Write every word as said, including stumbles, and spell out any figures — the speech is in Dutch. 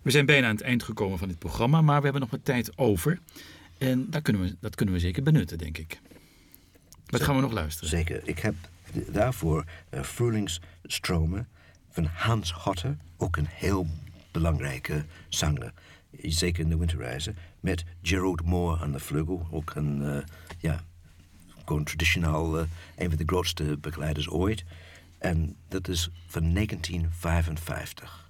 We zijn bijna aan het eind gekomen van dit programma, maar we hebben nog wat tijd over. En daar kunnen we, dat kunnen we zeker benutten, denk ik. Wat gaan we nog luisteren? Zeker. Ik heb daarvoor uh, Frühlingsstromen van Hans Hotte, ook een heel belangrijke zanger. Zeker in de winterreizen. Met Gerald Moore aan de vleugel, ook een, uh, ja, gewoon traditioneel, uh, een van de grootste begeleiders ooit. En dat is van negentien vijfenvijftig.